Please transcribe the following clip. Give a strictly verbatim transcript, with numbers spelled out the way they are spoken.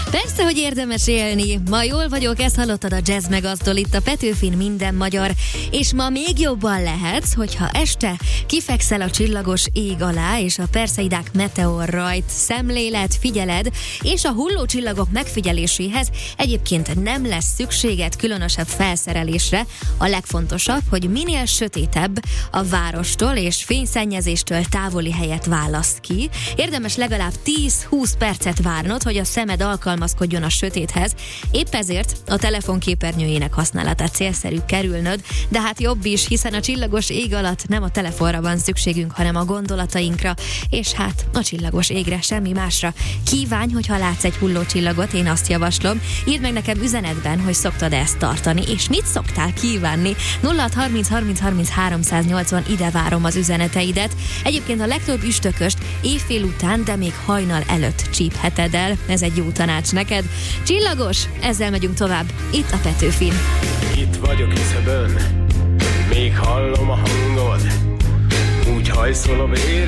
Persze, hogy érdemes élni. Ma jól vagyok, ezt hallottad a Jazz Megaztól, itt a Petőfin minden magyar. És ma még jobban lehetsz, hogyha este kifekszel a csillagos ég alá, és a Perseidák meteor rajt szemlélet, figyeled, és a hulló csillagok megfigyeléséhez egyébként nem lesz szükséged különösebb felszerelésre. A legfontosabb, hogy minél sötétebb a várostól és fényszennyezéstől távoli helyet válasz ki. Érdemes legalább tíz-húsz percet várnod, hogy a szemed alkalmazkodjon a sötéthez. Épp ezért a telefonképernyőjének használatát célszerű kerülnöd, de hát jobb is, hiszen a csillagos ég alatt nem a telefonra van szükségünk, hanem a gondolatainkra, és hát a csillagos égre, semmi másra. Kívánj, hogyha látsz egy hulló csillagot, én azt javaslom. Írd meg nekem üzenetben, hogy szoktad ezt tartani, és mit szoktál kívánni. nulla hat harminc harminc harminc háromszáznyolcvan, ide várom az üzeneteidet. Egyébként a legtöbb üstököst éjfél után, de még hajnal előtt csípheted el. Ez egy jó tanács neked. Csillagos, ezzel megyünk tovább. Itt a Petőfin. Itt vagyok küszöbön, még hallom a hangod, úgy hajszol a vér